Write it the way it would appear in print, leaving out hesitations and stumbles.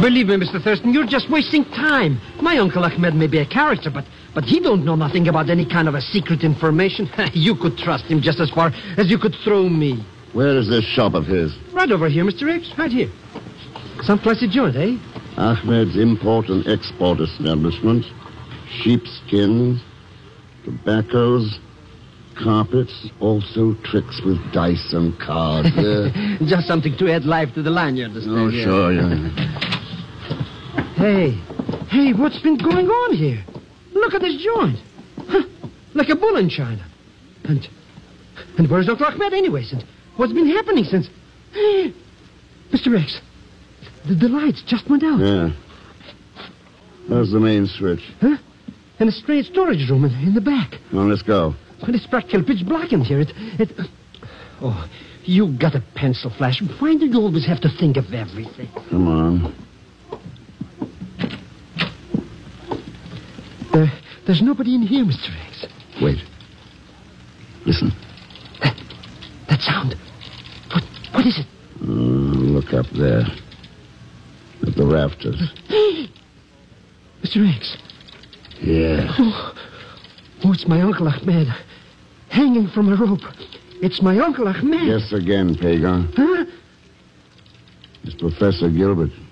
Believe me, Mr. Thurston, you're just wasting time. My Uncle Ahmed may be a character, but he don't know nothing about any kind of a secret information. You could trust him just as far as you could throw me. Where is this shop of his? Right over here, Mr. X. Right here. Some classy joint, eh? Ahmed's import and export establishment. Sheepskins, tobaccos, carpets, also tricks with dice and cards. Just something to add life to the line, you understand? Oh, sure, yeah. Hey, what's been going on here? Look at this joint. Huh, like a bull in China. And where's Dr. Ahmed anyways? And what's been happening since... Mr. X, the lights just went out. Yeah. There's the main switch. Huh? And a strange storage room in the back. Well, let's go. But it's practically pitch black in here. Oh, you got a pencil, Flash. Why do you always have to think of everything? Come on. There's nobody in here, Mr. X. Wait. Listen. That sound. What is it? Look up there. At the rafters. Mr. X. Yeah. Oh, it's my Uncle Ahmed. Hanging from a rope. It's my Uncle Ahmed. Guess again, Pagan. Huh? It's Professor Gilbert.